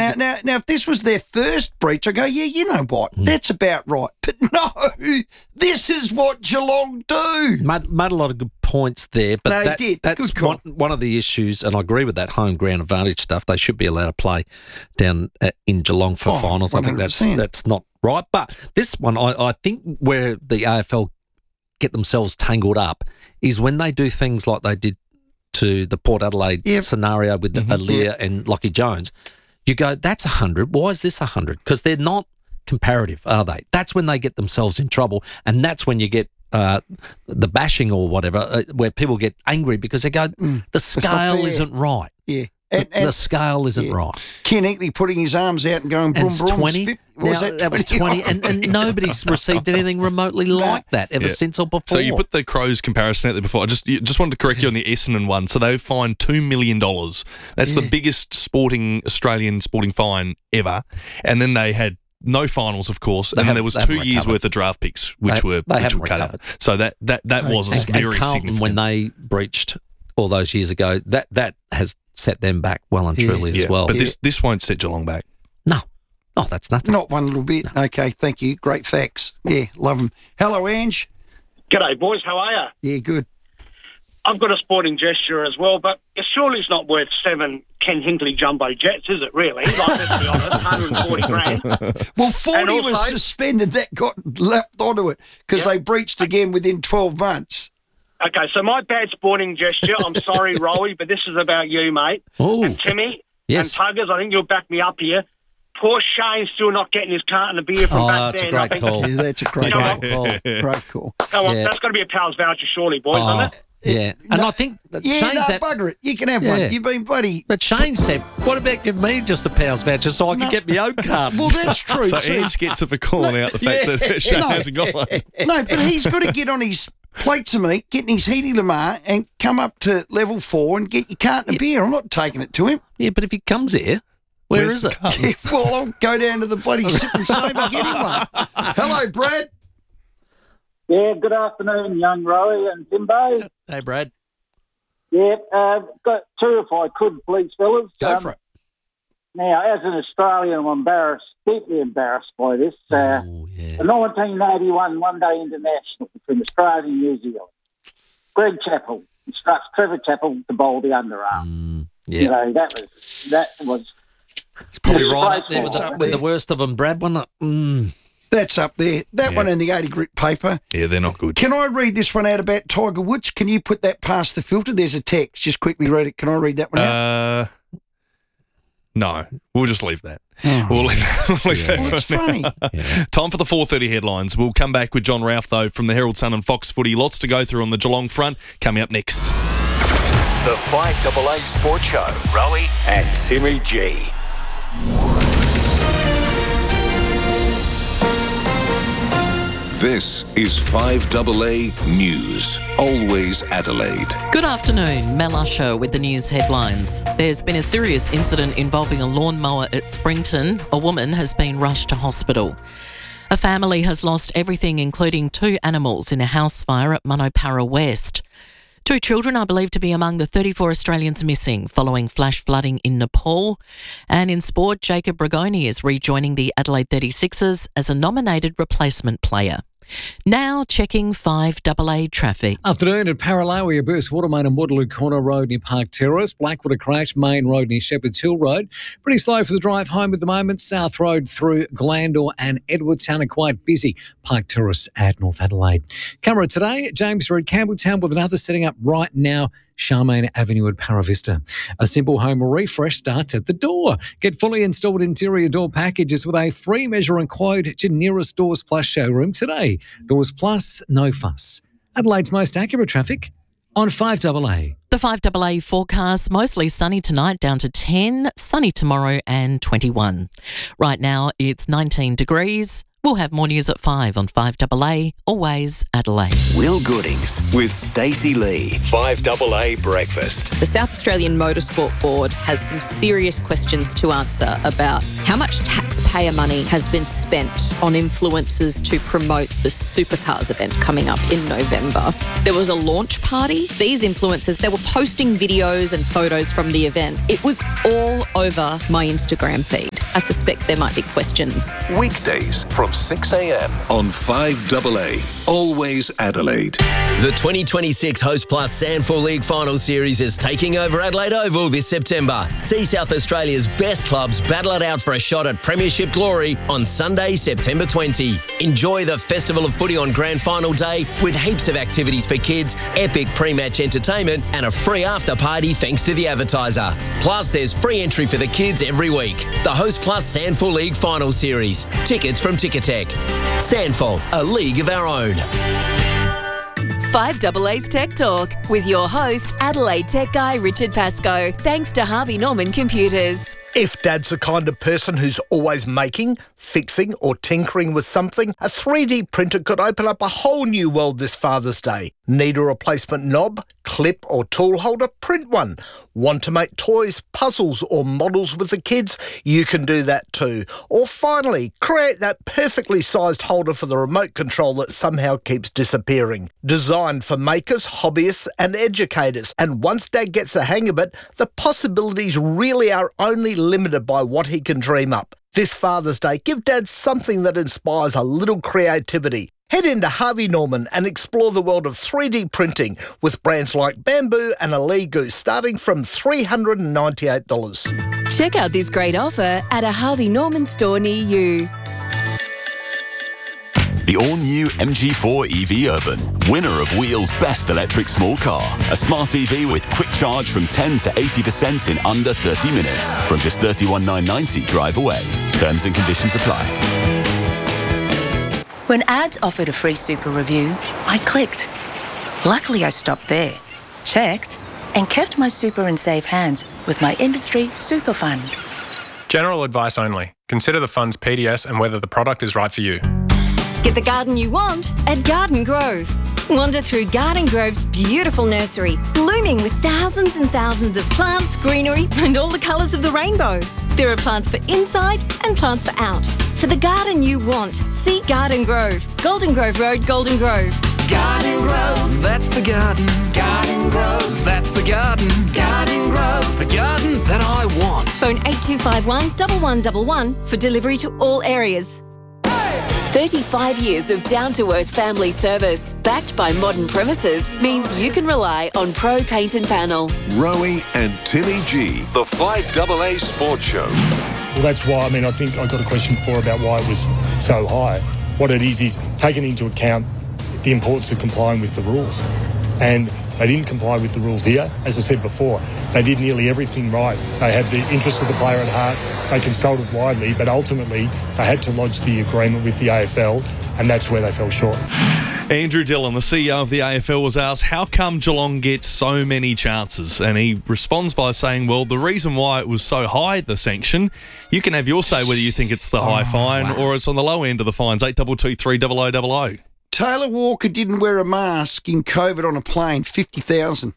Now, if this was their first breach, I go, yeah, you know what? That's about right. But no, this is what Geelong do. Made a lot of good points there, but that's one of the issues, and I agree with that home ground advantage stuff. They should be allowed to play down in Geelong for finals. 100%. I think that's not right. But this one, I think where the AFL get themselves tangled up is when they do things like they did to the Port Adelaide scenario with Aaliyah and Lockie Jones. You go, that's 100. Why is this 100? Because they're not comparative, are they? That's when they get themselves in trouble, and that's when you get the bashing or whatever, where people get angry because they go, the scale isn't right. Yeah. The scale isn't right. Ken Hinkley putting his arms out and going, boom, boom. 20. That was 20, and nobody's received anything remotely like that ever since or before. So you put the Crows comparison out there before. I just wanted to correct you on the Essendon one. So they fined $2 million. That's the biggest Australian sporting fine ever. And then they had no finals, of course, and there was 2 years worth of draft picks, which were cut out. So that was very significant. When they breached all those years ago, that has set them back well and truly as well. But this won't set Geelong back. No. Oh, that's nothing. Not one little bit. No. Okay, thank you. Great facts. Yeah, love them. Hello, Ange. G'day, boys. How are you? Yeah, good. I've got a sporting gesture as well, but surely it's not worth 7 Ken Hinkley jumbo jets, is it, really? Like, let's be honest, 140 grand. Well, 40 was suspended. That got lapped onto it because they breached again within 12 months. Okay, so my bad sporting gesture, I'm sorry, Rowie, but this is about you, mate. Ooh. And Timmy and Tuggers, I think you'll back me up here. Poor Shane's still not getting his carton of beer from back then. That's a great call. Yeah, that's a great call. Great call. Come on, that's got to be a pal's voucher, surely, boys, isn't it? Yeah, and I think that bugger it. You can have one. You've been bloody... But Shane said, what about give me just a pal's voucher so I can get my own card? Well, that's true, so Ange gets it for calling out the fact that Shane hasn't got one. No, but he's got to get on his plates of meat, getting his Heaty Lamar and come up to level 4 and get your carton of beer. I'm not taking it to him. Yeah, but if he comes here, where's is it? Yeah, well, I'll go down to the bloody Sip and Save and get him one. Hello, Brad. Yeah, good afternoon, young Rowie and Timbo. Hey, Brad. Yeah, got 2 if I could, please, fellas. Go for it. Now, as an Australian, I'm deeply embarrassed by this. The 1981 One-Day International between Australia and New Zealand. Greg Chappell instructs Trevor Chappell to bowl the underarm. You know, that was... It's probably right up there with the worst of them, Brad, wasn't it? That's up there. That one in the 80 grit paper. Yeah, they're not good. Can I read this one out about Tiger Woods? Can you put that past the filter? There's a text. Just quickly read it. Can I read that one out? No. We'll just leave that. We'll leave that. Well, it's funny. Time for the 4:30 headlines. We'll come back with John Ralph, though, from the Herald Sun and Fox Footy. Lots to go through on the Geelong front. Coming up next. The 5AA Sports Show. Rowie and Timmy G. This is 5AA News. Always Adelaide. Good afternoon, Mel Usher with the news headlines. There's been a serious incident involving a lawnmower at Springton. A woman has been rushed to hospital. A family has lost everything, including 2 animals, in a house fire at Monopara West. 2 children are believed to be among the 34 Australians missing following flash flooding in Nepal. And in sport, Jacob Rigoni is rejoining the Adelaide 36ers as a nominated replacement player. Now checking 5AA traffic. Afternoon at Paralawi, a burst water main on Waterloo Corner Road near Park Terrace. Blackwater crash, Main Road near Shepherd's Hill Road. Pretty slow for the drive home at the moment. South Road through Glandore and Edwardstown are quite busy. Park Terrace at North Adelaide. Camera today, James Road, Campbelltown with another setting up right now. Charmaine Avenue at Paravista. A simple home refresh starts at the door. Get fully installed interior door packages with a free measure and quote at your nearest Doors Plus showroom today. Doors Plus, no fuss. Adelaide's most accurate traffic on 5AA. The 5AA forecast, mostly sunny tonight down to 10, sunny tomorrow and 21. Right now it's 19 degrees. We'll have more news at 5 on 5AA, always Adelaide. Will Goodings with Stacey Lee. 5AA Breakfast. The South Australian Motorsport Board has some serious questions to answer about how much taxpayer money has been spent on influencers to promote the Supercars event coming up in November. There was a launch party. These influencers, they were posting videos and photos from the event. It was all over my Instagram feed. I suspect there might be questions. Weekdays from 6 a.m. on 5AA. Always Adelaide. The 2026 Host Plus Sandful League Final Series is taking over Adelaide Oval this September. See South Australia's best clubs battle it out for a shot at Premiership glory on Sunday, September 20. Enjoy the Festival of Footy on Grand Final Day with heaps of activities for kids, epic pre-match entertainment and a free after party thanks to the advertiser. Plus, there's free entry for the kids every week. The Host Plus Sandful League Final Series. Tickets from Ticketek. Sandful, a league of our own. 5AA's Tech Talk with your host, Adelaide Tech Guy Richard Pascoe. Thanks to Harvey Norman Computers. If Dad's the kind of person who's always making, fixing or tinkering with something, a 3D printer could open up a whole new world this Father's Day. Need a replacement knob, clip or tool holder? Print one. Want to make toys, puzzles or models with the kids? You can do that too. Or finally, create that perfectly sized holder for the remote control that somehow keeps disappearing. Designed for makers, hobbyists and educators. And once Dad gets the hang of it, the possibilities really are only limited by what he can dream up. This Father's Day, give Dad something that inspires a little creativity. Head into Harvey Norman and explore the world of 3D printing with brands like Bamboo and Aligu starting from $398. Check out this great offer at a Harvey Norman store near you. The all-new MG4 EV Urban, winner of Wheel's best electric small car. A smart EV with quick charge from 10 to 80% in under 30 minutes. From just $31,990 drive away. Terms and conditions apply. When ads offered a free super review, I clicked. Luckily, I stopped there, checked, and kept my super in safe hands with my industry super fund. General advice only. Consider the fund's PDS and whether the product is right for you. Get the garden you want at Garden Grove. Wander through Garden Grove's beautiful nursery, blooming with thousands and thousands of plants, greenery, and all the colours of the rainbow. There are plants for inside and plants for out. For the garden you want, see Garden Grove. Golden Grove Road, Golden Grove. Garden Grove, that's the garden. Garden Grove, that's the garden. Garden Grove, the garden that I want. Phone 8251 1111 for delivery to all areas. 35 years of down-to-earth family service, backed by modern premises, means you can rely on Pro Paint and Panel. Rowie and Timmy G, the 5AA Sports Show. Well, that's why, I think I got a question before about why it was so high. What it is taking into account the importance of complying with the rules. And they didn't comply with the rules here. As I said before, they did nearly everything right. They had the interest of the player at heart. They consulted widely, but ultimately they had to lodge the agreement with the AFL, and that's where they fell short. Andrew Dillon, the CEO of the AFL, was asked how come Geelong gets so many chances, and he responds by saying, well, the reason why it was so high, the sanction, you can have your say whether you think it's the high fine or it's on the low end of the fines, 822 30000. Taylor Walker didn't wear a mask in COVID on a plane, 50,000.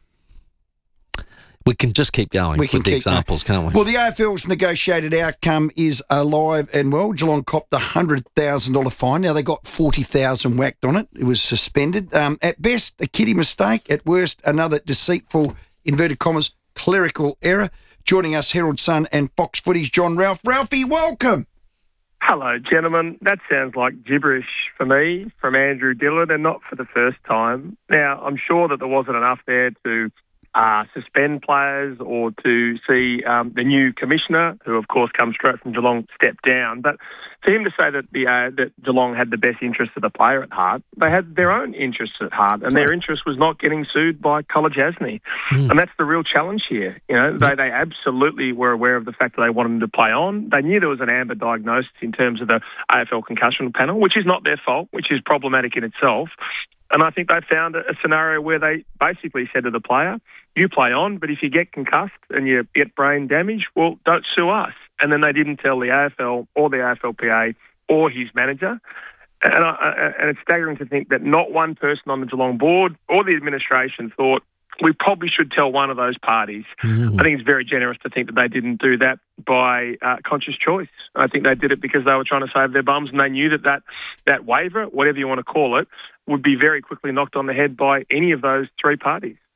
We can just keep going with the examples, can't we? Well, the AFL's negotiated outcome is alive and well. Geelong copped the $100,000 fine. Now, they got 40,000 whacked on it. It was suspended. At best, a kiddie mistake. At worst, another deceitful, inverted commas, clerical error. Joining us, Herald Sun and Fox Footy's John Ralph. Ralphie, welcome. Hello, gentlemen. That sounds like gibberish for me from Andrew Dillon, and not for the first time. Now, I'm sure that there wasn't enough there to suspend players or to see the new commissioner, who of course comes straight from Geelong, step down. But for him to say that that Geelong had the best interests of the player at heart, they had their own interests at heart, and their interest was not getting sued by College Asney. And that's the real challenge here. You know, they absolutely were aware of the fact that they wanted him to play on. They knew there was an amber diagnosis in terms of the AFL concussion panel, which is not their fault, which is problematic in itself. And I think they found a scenario where they basically said to the player, you play on, but if you get concussed and you get brain damage, well, don't sue us. And then they didn't tell the AFL or the AFLPA or his manager. And it's staggering to think that not one person on the Geelong board or the administration thought, we probably should tell one of those parties. I think it's very generous to think that they didn't do that by conscious choice. I think they did it because they were trying to save their bums, and they knew that waiver, whatever you want to call it, would be very quickly knocked on the head by any of those three parties.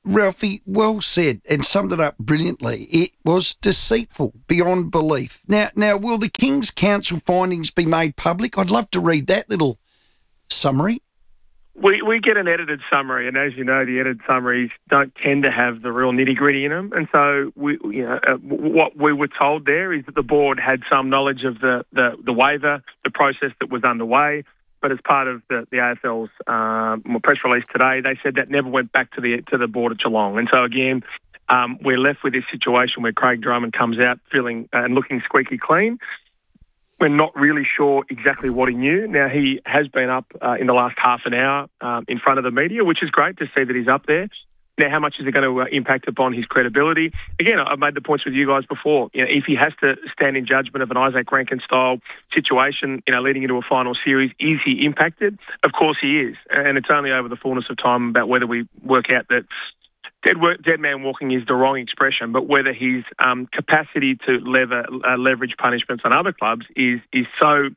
Ralphie, well said, and summed it up brilliantly. It was deceitful beyond belief. Now, will the King's Council findings be made public? I'd love to read that little summary. We get an edited summary, and as you know, the edited summaries don't tend to have the real nitty-gritty in them. And so, what we were told there is that the board had some knowledge of the waiver, the process that was underway. But as part of the AFL's press release today, they said that never went back to the board at Geelong. And so again, we're left with this situation where Craig Drummond comes out feeling and looking squeaky clean. We're not really sure exactly what he knew. Now, he has been up in the last half an hour in front of the media, which is great to see that he's up there. Now, how much is it going to impact upon his credibility? Again, I've made the points with you guys before. If he has to stand in judgment of an Isaac Rankin-style situation, leading into a final series, is he impacted? Of course he is. And it's only over the fullness of time about whether we work out that dead man walking is the wrong expression, but whether his capacity to leverage punishments on other clubs is so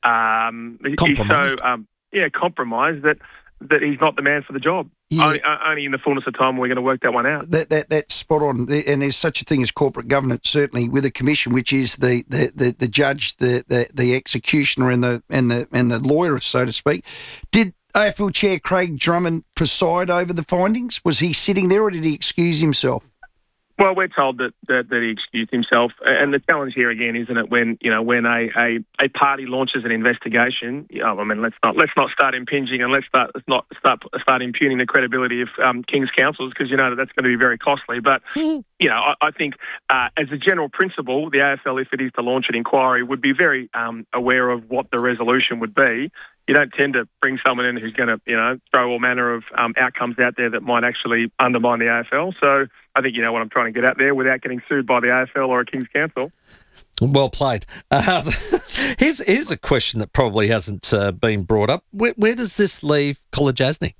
compromised that he's not the man for the job. Yeah. Only in the fullness of time we're going to work that one out. That's spot on. And there's such a thing as corporate governance, certainly with a commission, which is the judge, the executioner, and the lawyer, so to speak. Did AFL Chair Craig Drummond preside over the findings? Was he sitting there, or did he excuse himself? Well, we're told that he excused himself, and the challenge here again, isn't it, when a party launches an investigation? Let's not start impinging, and let's not start impugning the credibility of King's Councils, because that's going to be very costly. But I think as a general principle, the AFL, if it is to launch an inquiry, would be very aware of what the resolution would be. You don't tend to bring someone in who's going to, throw all manner of outcomes out there that might actually undermine the AFL. So I think you know what I'm trying to get at there without getting sued by the AFL or a King's Council. Well played. Here's a question that probably hasn't been brought up. Where does this leave Kolodjasny?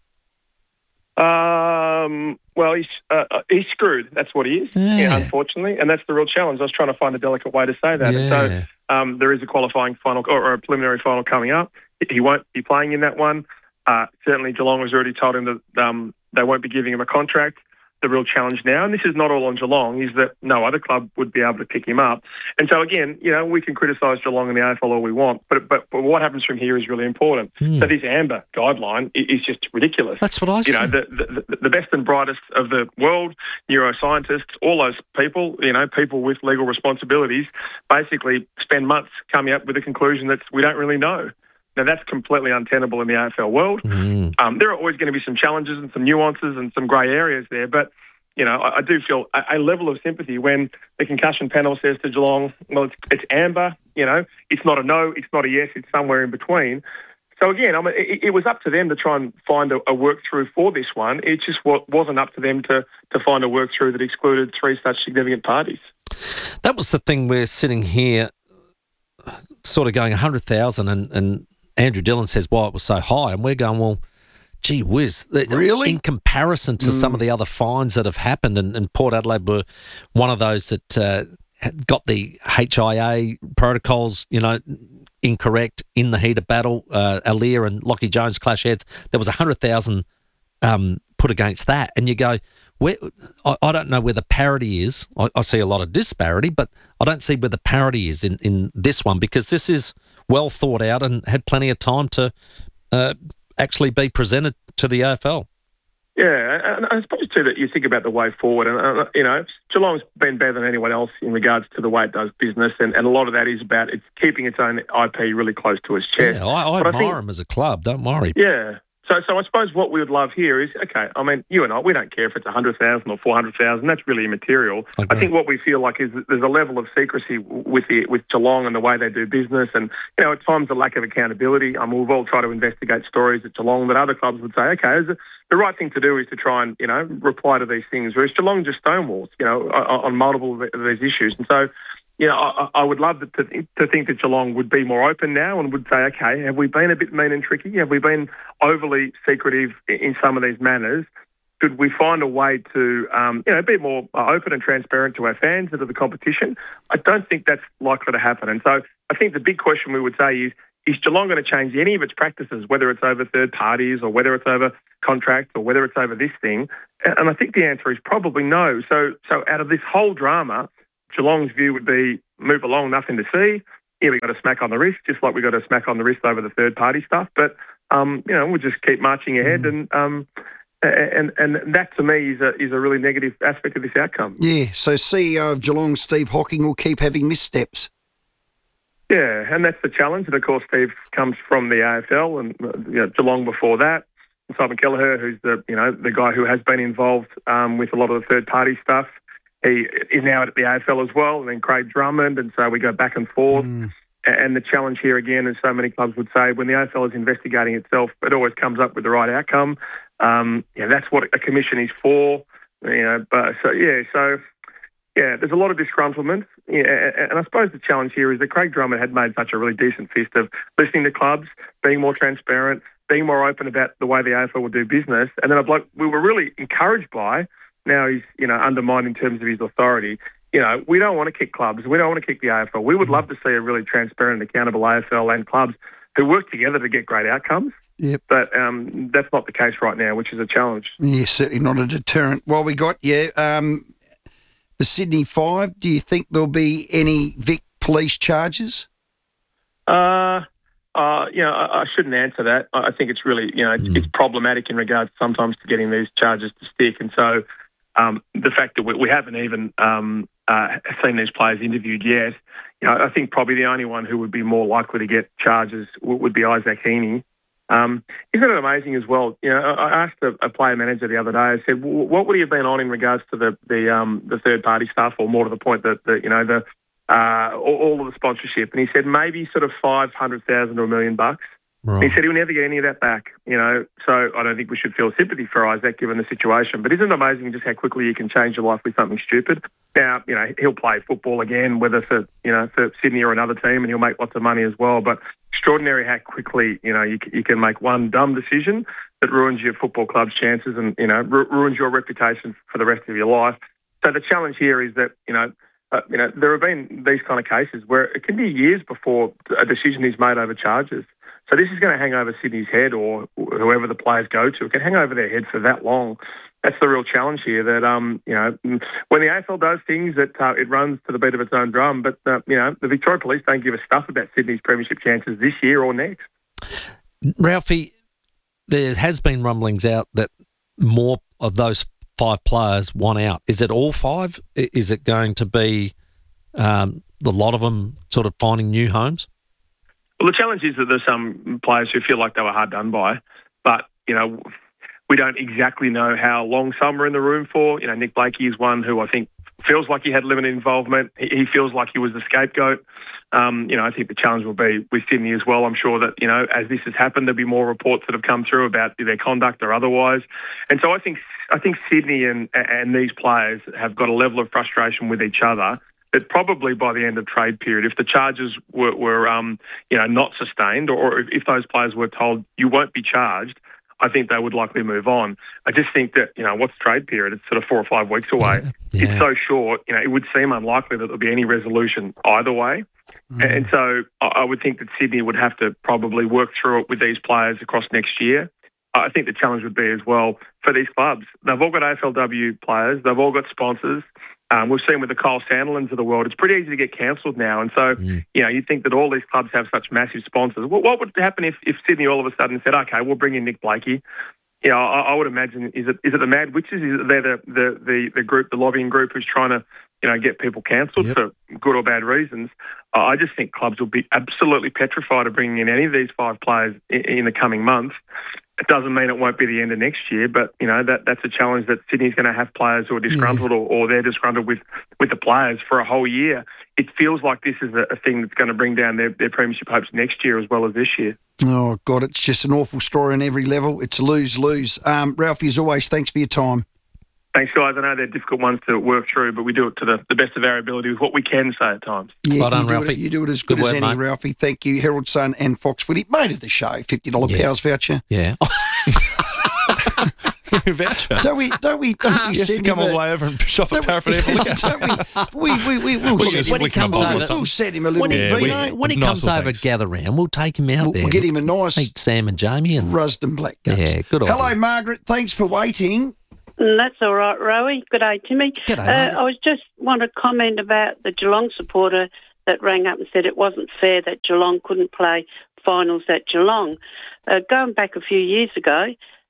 Well, he's screwed. That's what he is, unfortunately, and that's the real challenge. I was trying to find a delicate way to say that. Yeah. And so there is a qualifying final or a preliminary final coming up. He won't be playing in that one. Certainly, Geelong has already told him that they won't be giving him a contract. The real challenge now, and this is not all on Geelong, is that no other club would be able to pick him up. And so again, we can criticise Geelong and the AFL all we want, but what happens from here is really important. So this AMBER guideline is just ridiculous. That's what I say. The best and brightest of the world, neuroscientists, all those people, people with legal responsibilities, basically spend months coming up with a conclusion that we don't really know. Now, that's completely untenable in the AFL world. There are always going to be some challenges and some nuances and some grey areas there, but, I do feel a level of sympathy when the concussion panel says to Geelong, well, it's amber, it's not a no, it's not a yes, it's somewhere in between. So, again, it was up to them to try and find a work-through for this one. It just wasn't up to them to find a work-through that excluded three such significant parties. That was the thing. We're sitting here sort of going 100,000 and Andrew Dillon says why it was so high, and we're going, well, gee whiz. Really? In comparison to some of the other fines that have happened, and Port Adelaide were one of those that got the HIA protocols, incorrect in the heat of battle. Aliir and Lockie Jones clash heads. There was 100,000 put against that, and you go, I don't know where the parity is. I see a lot of disparity, but I don't see where the parity is in this one, because this is well thought out and had plenty of time to actually be presented to the AFL. Yeah, and I suppose too that you think about the way forward, and Geelong's been better than anyone else in regards to the way it does business, and a lot of that is about it's keeping its own IP really close to its chest. Yeah, I admire them as a club. Don't worry. Yeah. So I suppose what we would love here is, okay, you and I, we don't care if it's 100,000 or 400,000. That's really immaterial. Okay. I think what we feel like is that there's a level of secrecy with Geelong and the way they do business, and at times a lack of accountability. We've all tried to investigate stories at Geelong that other clubs would say, okay, the right thing to do is to try and reply to these things. Whereas Geelong just stonewalls, on multiple of these issues, and so. I would love to think that Geelong would be more open now and would say, okay, have we been a bit mean and tricky? Have we been overly secretive in some of these manners? Should we find a way to, be more open and transparent to our fans and to the competition? I don't think that's likely to happen. And so I think the big question we would say is is Geelong going to change any of its practices, whether it's over third parties or whether it's over contracts or whether it's over this thing? And I think the answer is probably no. So out of this whole drama, Geelong's view would be move along, nothing to see. Yeah, we got a smack on the wrist, just like we got a smack on the wrist over the third party stuff. But we'll just keep marching ahead, and that to me is a really negative aspect of this outcome. Yeah. So CEO of Geelong, Steve Hocking, will keep having missteps. Yeah, and that's the challenge. And of course, Steve comes from the AFL and Geelong before that. And Simon Kelleher, who's the guy who has been involved with a lot of the third party stuff. He is now at the AFL as well, and then Craig Drummond, and so we go back and forth. And the challenge here again, as so many clubs would say, when the AFL is investigating itself, it always comes up with the right outcome. That's what a commission is for. There's a lot of disgruntlement. And I suppose the challenge here is that Craig Drummond had made such a really decent fist of listening to clubs, being more transparent, being more open about the way the AFL would do business. And then a bloke we were really encouraged by, now he's, undermined in terms of his authority. We don't want to kick clubs. We don't want to kick the AFL. We would love to see a really transparent and accountable AFL and clubs who work together to get great outcomes. Yep. But that's not the case right now, which is a challenge. Yeah, certainly not a deterrent. Well, we got, the Sydney 5. Do you think there'll be any Vic police charges? I shouldn't answer that. I think it's really, it's problematic in regards sometimes to getting these charges to stick. And so the fact that we haven't even seen these players interviewed yet, I think probably the only one who would be more likely to get charges would be Isaac Heaney. Isn't it amazing as well? I asked a player manager the other day. I said, "What would he have been on in regards to the third party stuff, or more to the point that all of the sponsorship?" And he said maybe sort of $500,000 to $1 million. Right. He said he'll never get any of that back. So I don't think we should feel sympathy for Isaac given the situation. But isn't it amazing just how quickly you can change your life with something stupid? Now, he'll play football again, whether for Sydney or another team, and he'll make lots of money as well. But extraordinary how quickly, you can make one dumb decision that ruins your football club's chances and, ruins your reputation for the rest of your life. So the challenge here is that, there have been these kind of cases where it can be years before a decision is made over charges. So this is going to hang over Sydney's head, or whoever the players go to. It can hang over their head for that long. That's the real challenge here, that, when the AFL does things, it runs to the beat of its own drum. But, the Victoria Police don't give a stuff about Sydney's premiership chances this year or next. Ralphie, there has been rumblings out that more of those 5 players want out. Is it all 5? Is it going to be a lot of them sort of finding new homes? Well, the challenge is that there's some players who feel like they were hard done by, but, we don't exactly know how long some are in the room for. Nick Blakey is one who I think feels like he had limited involvement. He feels like he was the scapegoat. I think the challenge will be with Sydney as well. I'm sure that, as this has happened, there'll be more reports that have come through about their conduct or otherwise. And so I think Sydney and these players have got a level of frustration with each other that probably by the end of trade period, if the charges were not sustained, or if those players were told you won't be charged, I think they would likely move on. I just think that, what's trade period? It's sort of 4 or 5 weeks away. Yeah. It's so short, it would seem unlikely that there'll be any resolution either way. And so I would think that Sydney would have to probably work through it with these players across next year. I think the challenge would be as well for these clubs. They've all got AFLW players. They've all got sponsors. We've seen with the Kyle Sandilands of the world, it's pretty easy to get cancelled now. And so, you think that all these clubs have such massive sponsors. What would happen if Sydney all of a sudden said, okay, we'll bring in Nick Blakey? I would imagine, is it the Mad Witches? Is it they're the group, the lobbying group who's trying to, get people cancelled for good or bad reasons? I just think clubs will be absolutely petrified of bringing in any of these 5 players in the coming months. It doesn't mean it won't be the end of next year, but, that's a challenge that Sydney's going to have players who are disgruntled or they're disgruntled with the players for a whole year. It feels like this is a thing that's going to bring down their premiership hopes next year as well as this year. Oh, God, it's just an awful story on every level. It's a lose-lose. Ralphie, as always, thanks for your time. Thanks, guys. I know they're difficult ones to work through, but we do it to the best of our ability with what we can say at times. Yeah, well done, Ralphie. You do it as good as any, mate. Ralphie. Thank you. Herald Sun and Fox Footy. Mate of the show, $50 Powers voucher. Yeah. voucher. Don't we Yes, send come him all the way over and shop at paraphernalia. We'll send him a little vino. When he comes over, gather round. We'll take him out there. We'll get him a nice meet Sam and Jamie and Rusden Black Guts. Yeah, good. Hello, Margaret. Thanks for waiting. That's all right, Rowie. Good day, Timmy. G'day, I was just want to comment about the Geelong supporter that rang up and said it wasn't fair that Geelong couldn't play finals at Geelong. Going back a few years ago,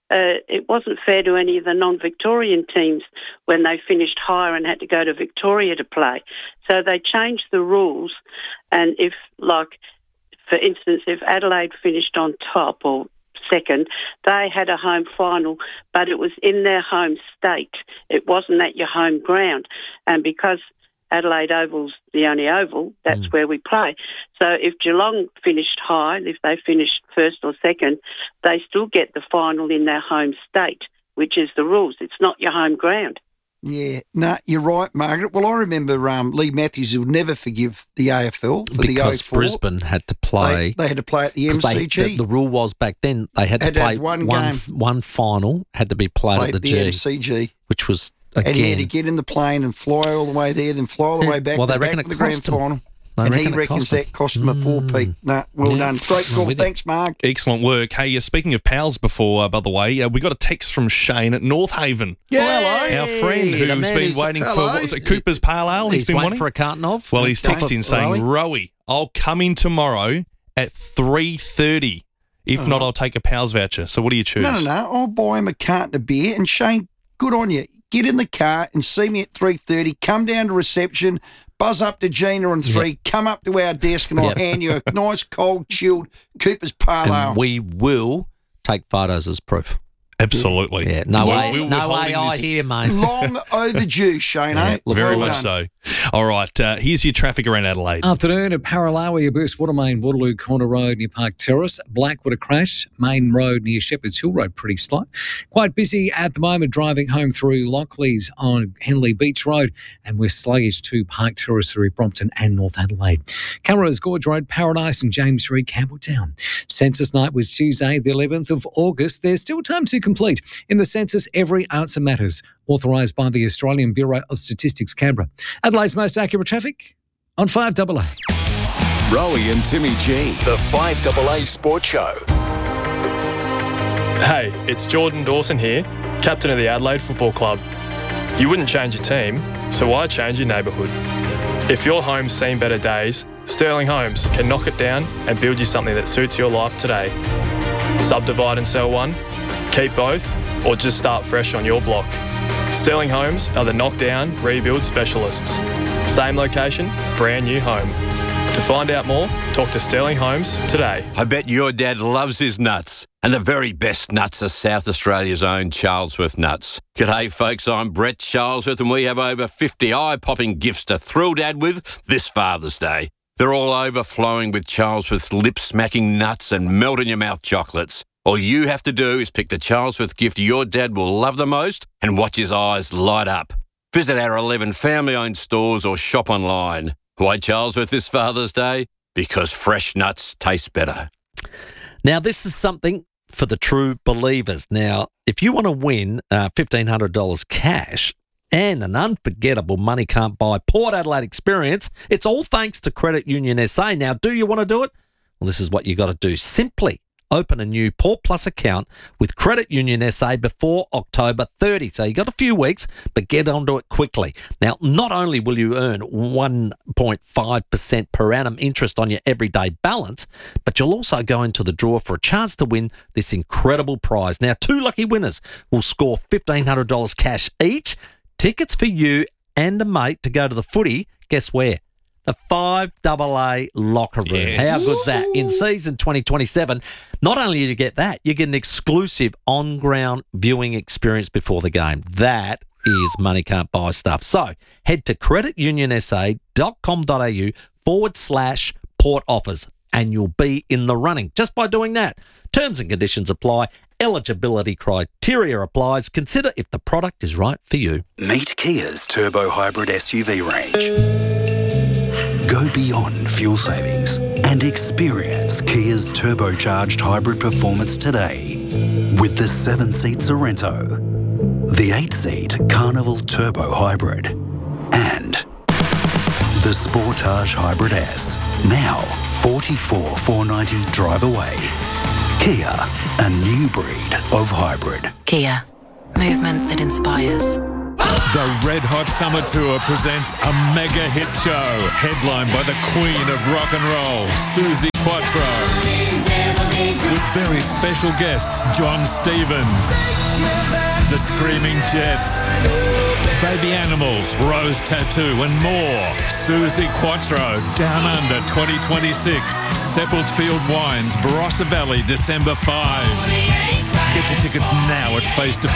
it wasn't fair to any of the non-Victorian teams when they finished higher and had to go to Victoria to play. So they changed the rules, and if, like, for instance, if Adelaide finished on top or second, they had a home final, but it was in their home state. It wasn't at your home ground. And because Adelaide Oval's the only oval, that's where we play. So if Geelong finished high, if they finished first or second, they still get the final in their home state, which is the rules. It's not your home ground. Yeah, no, you're right, Margaret. Well, I remember Lee Matthews would never forgive the AFL for because the 04. Brisbane had to play. They had to play at the MCG. The rule was back then they had to play one final had to be played at the MCG, which was. Again. And he had to get in the plane and fly all the way there, then fly all the way back, well, they back to the grand final. And he reckons that cost him a four-peat. Well done. Great call. Thanks, Mark. Excellent work. Hey, speaking of pals before, by the way, we got a text from Shane at North Haven. Hello. Our friend who's been waiting for, what was it, Cooper's Pale Ale? He's been waiting for a carton of. Well, he's texting saying, Rowie, I'll come in tomorrow at 3:30. If not, I'll take a Pals voucher. So what do you choose? No. I'll buy him a carton of beer. And Shane, good on you. Get in the car and see me at 3:30. Come down to reception, buzz up to Gina on 3, come up to our desk and I'll hand you a nice, cold, chilled Cooper's Pale Ale. And we will take photos as proof. Absolutely. Yeah. No AI here, mate. Long overdue, Shane. Very much so. All right. Here's your traffic around Adelaide. Afternoon at Paralawi, a burst water main, Waterloo Corner Road near Park Terrace. Blackwood, a crash. Main Road near Shepherd's Hill Road, pretty slow. Quite busy at the moment driving home through Lockleys on Henley Beach Road, and we're sluggish to Park Terrace through Brompton and North Adelaide. Cameras, Gorge Road, Paradise and James Street, Campbelltown. Census night was Tuesday, the 11th of August. There's still time to complete. In the census, every answer matters. Authorised by the Australian Bureau of Statistics, Canberra. Adelaide's most accurate traffic on 5AA. Rowie and Timmy G. The 5AA Sports Show. Hey, it's Jordan Dawson here, captain of the Adelaide Football Club. You wouldn't change your team, so why change your neighbourhood? If your home's seen better days, Sterling Homes can knock it down and build you something that suits your life today. Subdivide and sell one, keep both, or just start fresh on your block. Sterling Homes are the knockdown, rebuild specialists. Same location, brand new home. To find out more, talk to Sterling Homes today. I bet your dad loves his nuts. And the very best nuts are South Australia's own Charlesworth nuts. G'day folks, I'm Brett Charlesworth and we have over 50 eye-popping gifts to thrill Dad with this Father's Day. They're all overflowing with Charlesworth's lip-smacking nuts and melt-in-your-mouth chocolates. All you have to do is pick the Charlesworth gift your dad will love the most and watch his eyes light up. Visit our 11 family-owned stores or shop online. Why Charlesworth this Father's Day? Because fresh nuts taste better. Now, this is something for the true believers. Now, if you want to win $1,500 cash and an unforgettable money can't buy Port Adelaide experience, it's all thanks to Credit Union SA. Now, do you want to do it? Well, this is what you got to do. Simply open a new Port Plus account with Credit Union SA before October 30. So you got a few weeks, but get onto it quickly. Now, not only will you earn 1.5% per annum interest on your everyday balance, but you'll also go into the draw for a chance to win this incredible prize. Now, 2 lucky winners will score $1,500 cash each. Tickets for you and a mate to go to the footy. Guess where? The 5AA locker room. Yes. How good's that? In season 2027, not only do you get that, you get an exclusive on-ground viewing experience before the game. That is money can't buy stuff. So head to creditunionsa.com.au/port offers and you'll be in the running just by doing that. Terms and conditions apply. Eligibility criteria applies. Consider if the product is right for you. Meet Kia's turbo hybrid SUV range. Go beyond fuel savings and experience Kia's turbocharged hybrid performance today with the 7-seat Sorrento, the 8-seat Carnival Turbo Hybrid, and the Sportage Hybrid S. Now, 44,490 drive away. Kia, a new breed of hybrid. Kia, movement that inspires. The Red Hot Summer Tour presents a mega hit show, headlined by the Queen of Rock and Roll, Suzi Quatro, with very special guests John Stevens, the Screaming Jets, Baby Animals, Rose Tattoo and more. Suzi Quatro, Down Under 2026, Seppeltfield Wines, Barossa Valley, December 5. Get your tickets now at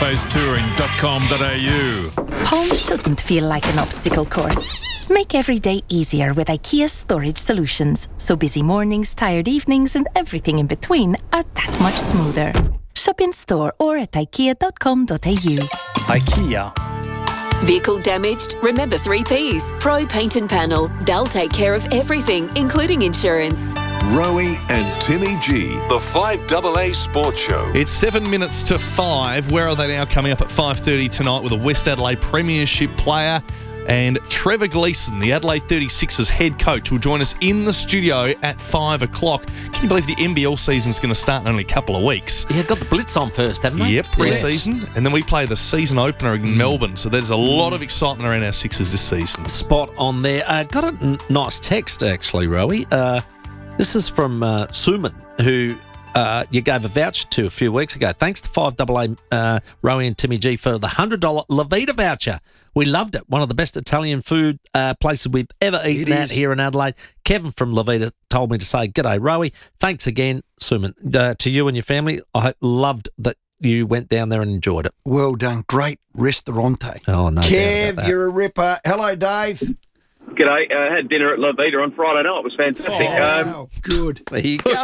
facetofacetouring.com.au. Home shouldn't feel like an obstacle course. Make every day easier with IKEA Storage Solutions, so busy mornings, tired evenings and everything in between are that much smoother. Shop in store or at ikea.com.au. IKEA. Vehicle damaged? Remember 3Ps. Pro Paint and Panel. They'll take care of everything, including insurance. Rowie and Timmy G, the 5AA Sports Show. It's 7 minutes to 5. Where are they now? Coming up at 5:30 tonight with a West Adelaide Premiership player. And Trevor Gleeson, the Adelaide 36ers head coach, will join us in the studio at 5 o'clock. Can you believe the NBL season's going to start in only a couple of weeks? Yeah, got the Blitz on first, haven't they? Yep, pre-season. Yes. And then we play the season opener in Melbourne. So there's a lot of excitement around our Sixers this season. Spot on there. Got a nice text, actually, Rowie. This is from Suman, who you gave a voucher to a few weeks ago. Thanks to 5AA Rowie and Timmy G for the $100 La Vita voucher. We loved it. One of the best Italian food places we've ever eaten at here in Adelaide. Kevin from La Vita told me to say, "G'day, Rowie. Thanks again, Suman, to you and your family. I loved that you went down there and enjoyed it." Well done. Great restaurante. Oh, no Kev, you're a ripper. Hello, Dave. G'day. I had dinner at La Vita on Friday night. It was fantastic. Oh, good. There you go.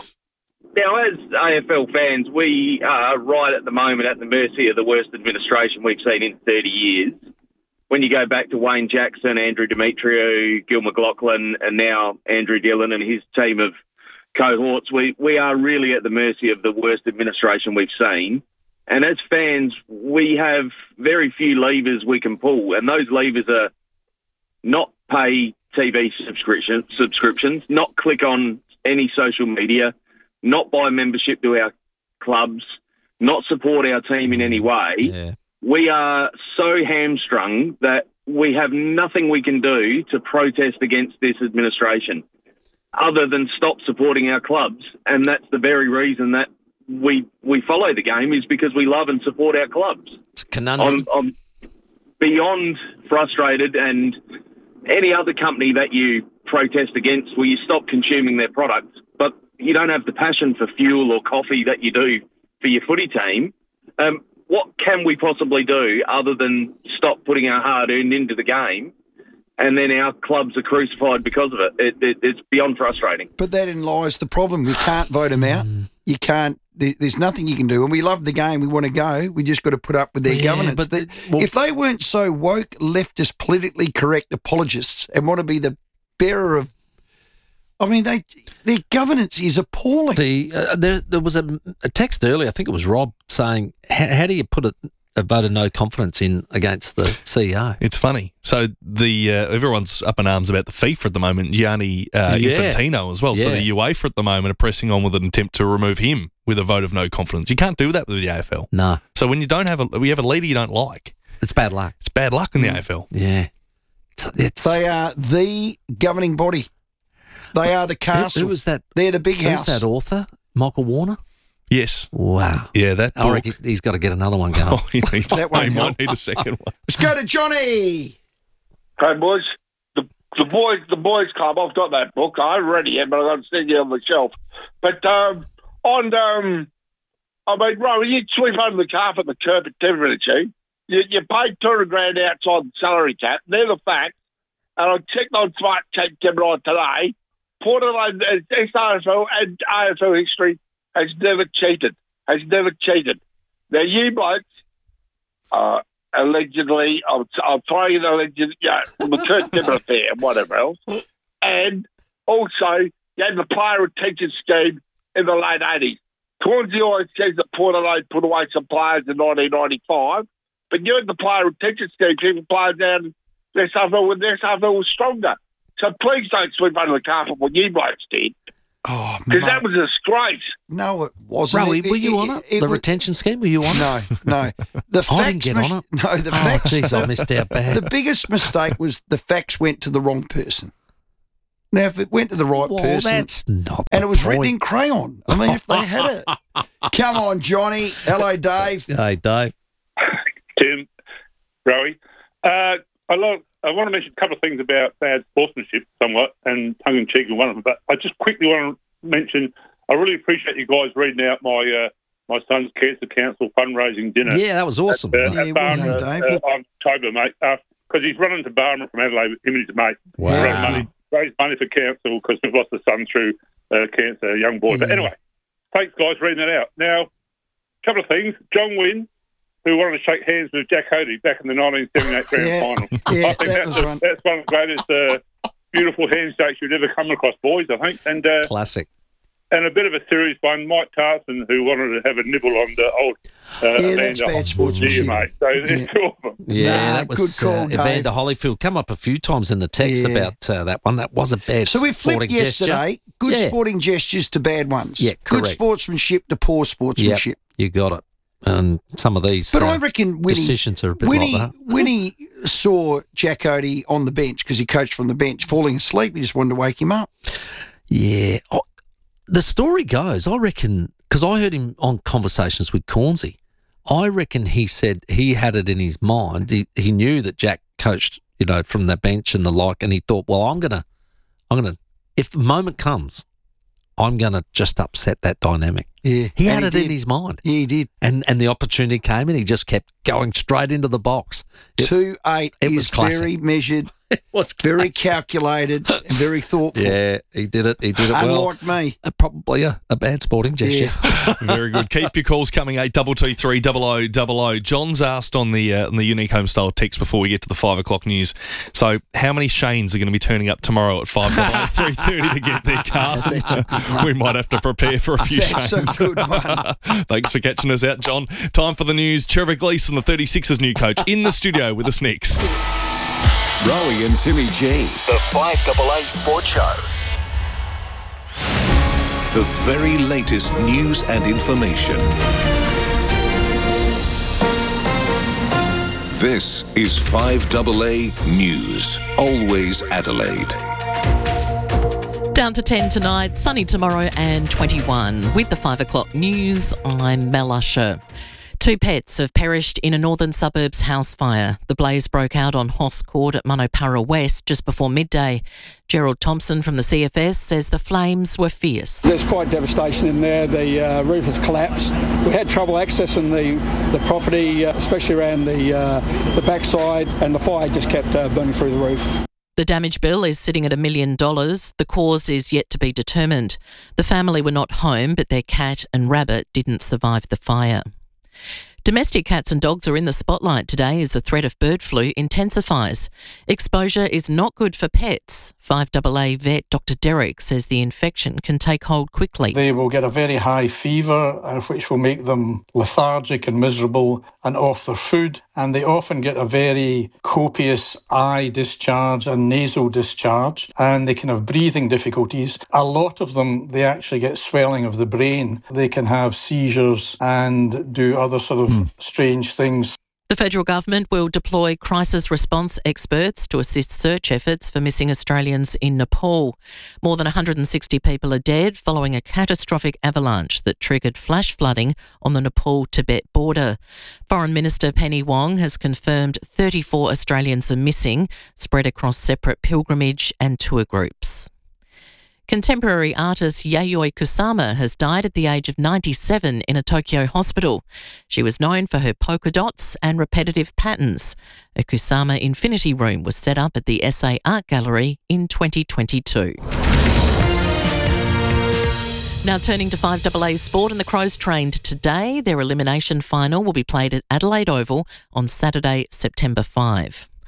Now, as AFL fans, we are right at the moment at the mercy of the worst administration we've seen in 30 years. When you go back to Wayne Jackson, Andrew Demetriou, Gil McLaughlin, and now Andrew Dillon and his team of cohorts, we are really at the mercy of the worst administration we've seen. And as fans, we have very few levers we can pull, and those levers are not pay TV subscriptions, not click on any social media, not buy membership to our clubs, not support our team in any way. Yeah. We are so hamstrung that we have nothing we can do to protest against this administration other than stop supporting our clubs. And that's the very reason that we follow the game, is because we love and support our clubs. It's a conundrum. I'm beyond frustrated, and any other company that you protest against, will you stop consuming their products, but you don't have the passion for fuel or coffee that you do for your footy team. What can we possibly do other than stop putting our hard-earned into the game, and then our clubs are crucified because of it? It's beyond frustrating. But therein lies the problem. You can't vote them out. You can't. There's nothing you can do. And we love the game. We want to go. We just got to put up with their governance. If they weren't so woke, leftist, politically correct apologists and want to be the bearer of, I mean, their governance is appalling. There was a text earlier, I think it was Rob, saying, how do you put a vote of no confidence in against the CEO? It's funny. So everyone's up in arms about the FIFA at the moment, Gianni Infantino as well. So the UEFA at the moment are pressing on with an attempt to remove him with a vote of no confidence. You can't do that with the AFL. No. So when you have a leader you don't like, it's bad luck. It's bad luck in the AFL. Yeah. They are the governing body. They are the castle. Who was that? They're the big house. Who's that author? Michael Warner? Yes. Wow. Yeah, that book. I reckon he's got to get another one going. He needs that one. He might need a second one. Let's go to Johnny. Hey, boys. The boys club. I've got that book. I haven't read it yet, but I've got to stick it on the shelf. But Rory, you sweep under the carpet the curb at temperature. You paid $200,000 outside the salary cap. They're the facts. And I checked on Smart Tape Timberline today. Port Adelaide, SAFL and AFL history has never cheated. Now, you blokes, allegedly, I'm throwing an alleged, the Kurt Timber affair and whatever else. And also, you had the player retention scheme in the late 80s. Cornsey always says that Port Adelaide put away some players in 1995. But you had the player retention scheme, keeping players down in SAFL when the SAFL was stronger. So please don't sweep under the carpet what you blokes did. Oh, because that was a disgrace. No, it wasn't. Rowie, were you on it? The retention scheme, were you on it? No. I didn't get on it. No, the facts. Geez, I missed out bad. The biggest mistake was the fax went to the wrong person. Now, if it went to the right person, that's not and the it was point. written in crayon. I mean, if they had it. Come on, Johnny. Hello, Dave. Hey, Dave. Tim, Rowie. I want to mention a couple of things about bad sportsmanship somewhat, and tongue-in-cheek in one of them, but I just quickly want to mention, I really appreciate you guys reading out my son's Cancer Council fundraising dinner. Yeah, that was awesome. At Barmah, on October, mate, because he's running to Barmah from Adelaide with him and his mate. Wow. Raise money for council because we've lost a son through cancer, a young boy. But anyway, thanks, guys, for reading that out. Now, a couple of things. John Wynn, who wanted to shake hands with Jack Hodey back in the 1978 grand final. Yeah, I think that's one of the greatest beautiful handshakes you've ever come across, boys, I think. And classic. And a bit of a serious one, Mike Tarson, who wanted to have a nibble on the old that's bad sportsmanship. Mate. So there's two of them. Yeah, that was good call, Evander Holyfield. Come up a few times in the text about that one. That was a bad So we sporting flipped yesterday. gesture. Good sporting gestures to bad ones. Yeah, Good correct. sportsmanship to poor sportsmanship. Yep, you got it. And some of these But I reckon decisions are a bit like that. When he saw Jack Hodey on the bench, because he coached from the bench, falling asleep, he just wanted to wake him up. Yeah. The story goes, I reckon, because I heard him on Conversations with Cornsey, I reckon he said he had it in his mind. He knew that Jack coached, from the bench and the like, and he thought, well, I'm gonna, if the moment comes, I'm gonna just upset that dynamic. Yeah, he had it in his mind. Yeah, he did. And the opportunity came, and he just kept going straight into the box. 2-8 is classic. very measured. It was very calculated and very thoughtful. Yeah, he did it. He did it well. Unlike me. Probably a bad sporting gesture. Yeah. Very good. Keep your calls coming, 8223 0000. John's asked on the Unique Homestyle text before we get to the 5 o'clock news. So how many Shanes are going to be turning up tomorrow at 3:30 to get their cars? We might have to prepare for a few That's Shanes. a good one. Thanks for catching us out, John. Time for the news. Trevor Gleeson, the 36ers new coach, in the studio with us next. Rowie and Timmy G. The 5AA Sports Show. The very latest news and information. This is 5AA News. Always Adelaide. Down to 10 tonight, sunny tomorrow and 21. With the 5 o'clock news, I'm Mel Usher. 2 pets have perished in a northern suburbs house fire. The blaze broke out on Hoss Court at Manopara West just before midday. Gerald Thompson from the CFS says the flames were fierce. There's quite devastation in there. The roof has collapsed. We had trouble accessing the property, especially around the backside, and the fire just kept burning through the roof. The damage bill is sitting at $1 million. The cause is yet to be determined. The family were not home, but their cat and rabbit didn't survive the fire. Domestic cats and dogs are in the spotlight today as the threat of bird flu intensifies. Exposure is not good for pets. 5AA vet Dr. Derrick says the infection can take hold quickly. They will get a very high fever, which will make them lethargic and miserable and off their food. And they often get a very copious eye discharge and nasal discharge, and they can have breathing difficulties. A lot of them, they actually get swelling of the brain. They can have seizures and do other sort of strange things. The federal government will deploy crisis response experts to assist search efforts for missing Australians in Nepal. More than 160 people are dead following a catastrophic avalanche that triggered flash flooding on the Nepal-Tibet border. Foreign Minister Penny Wong has confirmed 34 Australians are missing, spread across separate pilgrimage and tour groups. Contemporary artist Yayoi Kusama has died at the age of 97 in a Tokyo hospital. She was known for her polka dots and repetitive patterns. A Kusama Infinity Room was set up at the SA Art Gallery in 2022. Now turning to 5AA Sport, and the Crows trained today. Their elimination final will be played at Adelaide Oval on Saturday, September 5.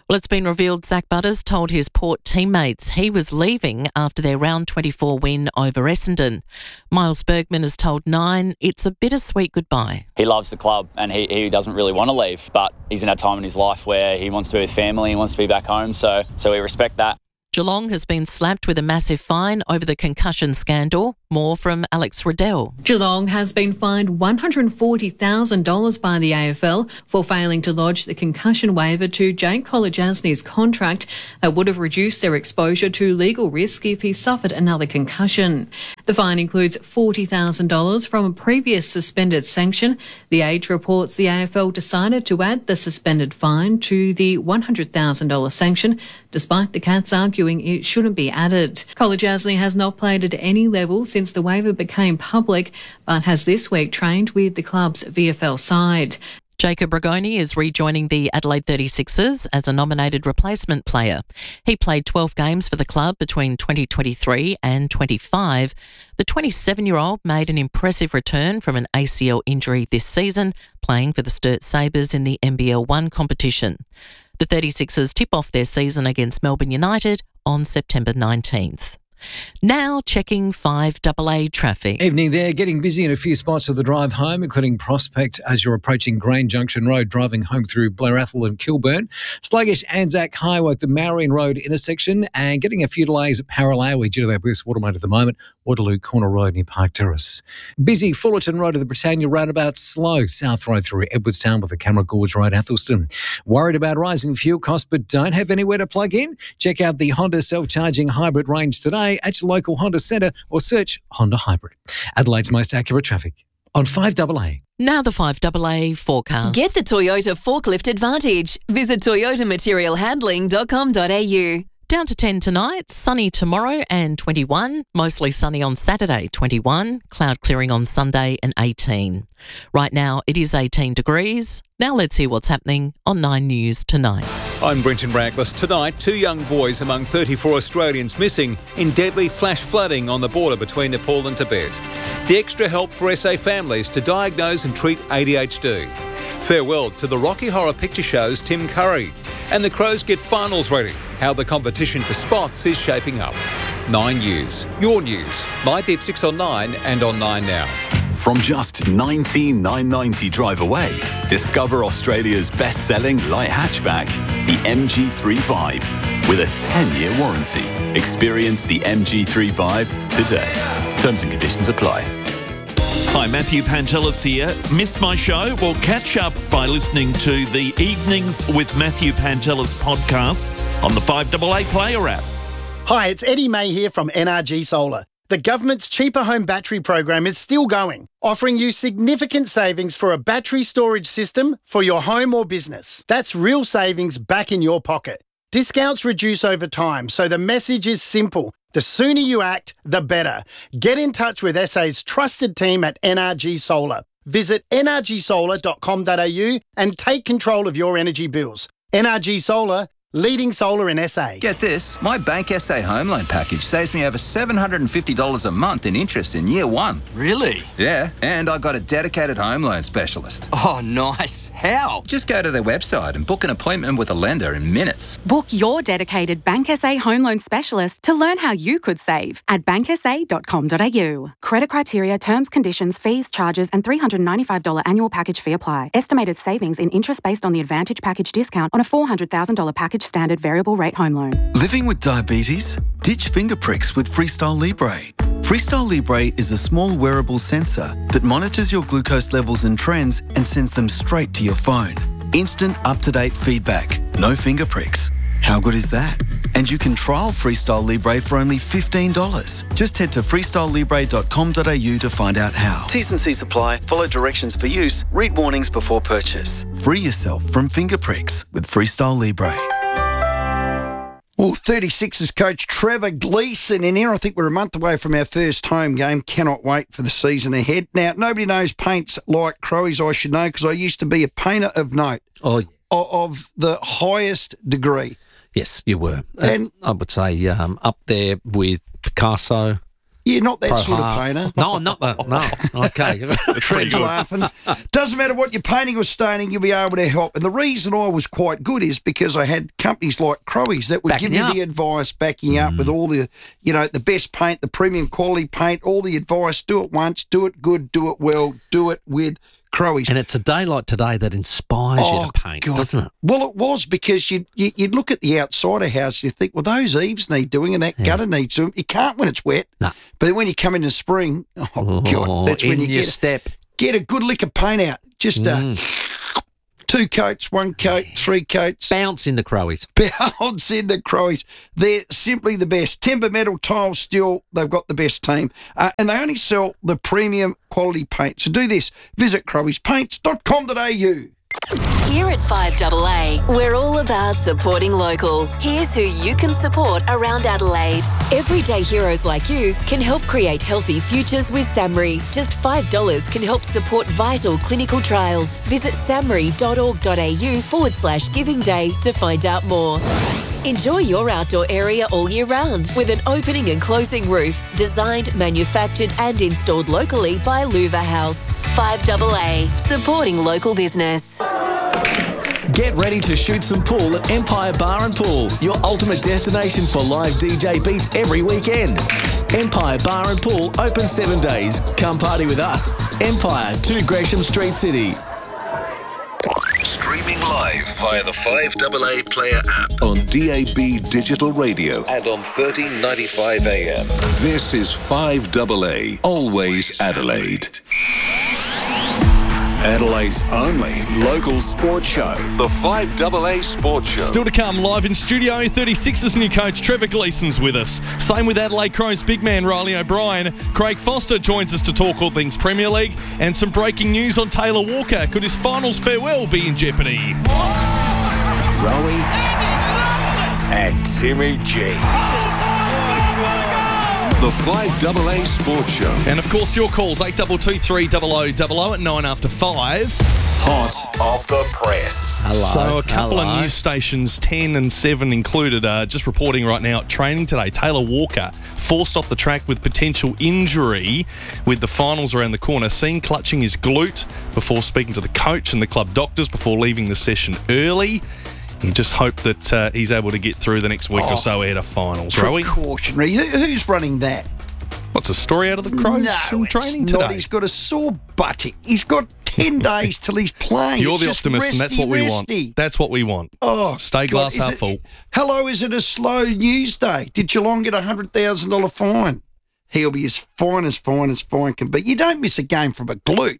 Well, it's been revealed Zach Butters told his Port teammates he was leaving after their round 24 win over Essendon. Miles Bergman has told Nine it's a bittersweet goodbye. He loves the club and he doesn't really want to leave, but he's in a time in his life where he wants to be with family, he wants to be back home, so we respect that. Geelong has been slapped with a massive fine over the concussion scandal. More from Alex Riddell. Geelong has been fined $140,000 by the AFL for failing to lodge the concussion waiver to Jake Kolodjasny's contract that would have reduced their exposure to legal risk if he suffered another concussion. The fine includes $40,000 from a previous suspended sanction. The Age reports the AFL decided to add the suspended fine to the $100,000 sanction, despite the Cats arguing it shouldn't be added. Kolodjasny has not played at any level since the waiver became public, but has this week trained with the club's VFL side. Jacob Rigoni is rejoining the Adelaide 36ers as a nominated replacement player. He played 12 games for the club between 2023 and 25. The 27-year-old made an impressive return from an ACL injury this season, playing for the Sturt Sabres in the NBL 1 competition. The 36ers tip off their season against Melbourne United on September 19th. Now checking 5AA traffic. Evening there, getting busy in a few spots of the drive home, including Prospect as you're approaching Grain Junction Road, driving home through Blair Athol and Kilburn. Sluggish Anzac Highway at the Marion Road intersection, and getting a few delays at Paralawi due to that burst Watermate at the moment, Waterloo Corner Road near Park Terrace. Busy Fullerton Road at the Britannia roundabout, slow South Road through Edwardstown with the Camera Gorge Road, Athelston. Worried about rising fuel costs but don't have anywhere to plug in? Check out the Honda self-charging hybrid range today at your local Honda Centre or search Honda Hybrid. Adelaide's most accurate traffic on 5AA. Now the 5AA forecast. Get the Toyota Forklift Advantage. Visit toyotamaterialhandling.com.au. Down to 10 tonight, sunny tomorrow and 21, mostly sunny on Saturday, 21, cloud clearing on Sunday and 18. Right now it is 18 degrees. Now let's hear what's happening on 9 News tonight. I'm Brenton Raglas. Tonight, 2 young boys among 34 Australians missing in deadly flash flooding on the border between Nepal and Tibet. The extra help for SA families to diagnose and treat ADHD. Farewell to the Rocky Horror Picture Show's Tim Curry. And the Crows get finals ready. How the competition for spots is shaping up. 9 News. Your news. Live at 6 on 9 and on 9 Now. From just $19,990 drive away, discover Australia's best-selling light hatchback, the MG3 Vibe, with a 10-year warranty. Experience the MG3 Vibe today. Terms and conditions apply. Hi, Matthew Pantelis here. Missed my show? Well, catch up by listening to the Evenings with Matthew Pantelis podcast on the 5AA Player app. Hi, it's Eddie May here from NRG Solar. The government's Cheaper Home Battery program is still going, offering you significant savings for a battery storage system for your home or business. That's real savings back in your pocket. Discounts reduce over time, so the message is simple. The sooner you act, the better. Get in touch with SA's trusted team at NRG Solar. Visit nrgsolar.com.au and take control of your energy bills. NRG Solar, leading solar in SA. Get this, my Bank SA home loan package saves me over $750 a month in interest in year one. Really? Yeah, and I got a dedicated home loan specialist. Oh, nice. How? Just go to their website and book an appointment with a lender in minutes. Book your dedicated Bank SA home loan specialist to learn how you could save at banksa.com.au. Credit criteria, terms, conditions, fees, charges and $395 annual package fee apply. Estimated savings in interest based on the Advantage package discount on a $400,000 package standard variable rate home loan. Living with diabetes? Ditch finger pricks with Freestyle Libre. Freestyle Libre is a small wearable sensor that monitors your glucose levels and trends and sends them straight to your phone. Instant up-to-date feedback. No finger pricks. How good is that? And you can trial Freestyle Libre for only $15. Just head to freestylelibre.com.au to find out how. T's and C's apply. Follow directions for use. Read warnings before purchase. Free yourself from finger pricks with Freestyle Libre. Well, 36ers coach Trevor Gleeson in here. I think we're a month away from our first home game. Cannot wait for the season ahead. Now, nobody knows paints like Crowies, I should know, because I used to be a painter of note. Oh, of the highest degree. Yes, you were. And I would say up there with Picasso, Yeah, not that sort of painter. No, I'm not that. No. Okay. Trev's laughing. Doesn't matter what you're painting or staining, you'll be able to help. And the reason I was quite good is because I had companies like Crowies that would give you the advice, backing up with all the, the best paint, the premium quality paint, all the advice. Do it once, do it good, do it well, do it with Crowies. And it's a day like today that inspires you to paint, doesn't it? Well, it was because you'd look at the outside of house, you think, well, those eaves need doing and that gutter needs doing. You can't when it's wet. No. But when you come in the spring, God, that's when you get a good lick of paint out. Just 2 coats, 1 coat, 3 coats. Bounce into Crowies. Bounce into Crowies. They're simply the best. Timber, metal, tile, steel, they've got the best team. And they only sell the premium quality paint. So do this. Visit crowiespaints.com.au. Here at 5AA, we're all about supporting local. Here's who you can support around Adelaide. Everyday heroes like you can help create healthy futures with SAMRI. Just $5 can help support vital clinical trials. Visit samri.org.au/Giving Day to find out more. Enjoy your outdoor area all year round with an opening and closing roof designed, manufactured and installed locally by Louver House. 5AA, supporting local business. Get ready to shoot some pool at Empire Bar and Pool, your ultimate destination for live DJ beats every weekend. Empire Bar and Pool open 7 days. Come party with us. Empire, 2 Gresham Street, City. Streaming live via the 5AA Player app on DAB Digital Radio and on 1395 AM. This is 5AA, always Adelaide. Adelaide's only local sports show, the 5AA Sports Show. Still to come, live in studio, 36's new coach Trevor Gleeson's with us. Same with Adelaide Crows big man Riley O'Brien. Craig Foster joins us to talk all things Premier League and some breaking news on Taylor Walker. Could his finals farewell be in jeopardy? Rowie and Timmy G. The 5AA Sports Show. And of course, your calls 8223 0000 at 9 after 5. Hot off the press. So a couple of news stations, 10 and 7 included, are just reporting right now training today. Taylor Walker forced off the track with potential injury with the finals around the corner. Seen clutching his glute before speaking to the coach and the club doctors before leaving the session early. You just hope that he's able to get through the next week or so ahead of finals. Precautionary. Who's running that? What's the story out of the Crows from training today? He's got a sore buttock. He's got 10 days till he's playing. You're the optimist, and that's what we want. That's what we want. Oh, stay glass half full. Hello, is it a slow news day? Did Geelong get a $100,000 fine? He'll be as fine can be. You don't miss a game from a glute.